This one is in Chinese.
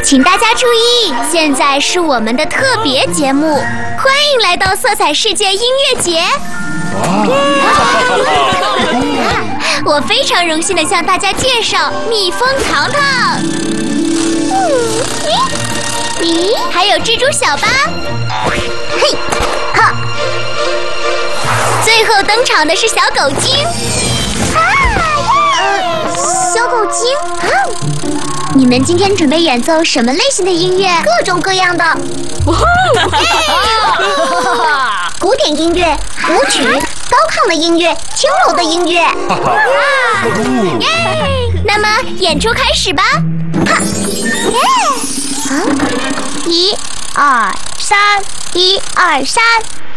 请大家注意，现在是我们的特别节目，欢迎来到色彩世界音乐节。我非常荣幸地向大家介绍蜜蜂糖糖，咦，还有蜘蛛小巴，嘿，哈，最后登场的是小狗精。小狗精啊！你们今天准备演奏什么类型的音乐？各种各样的。古典音乐、舞曲、高亢的音乐、轻柔的音乐。那么演出开始吧。1、2、3，1、2、3。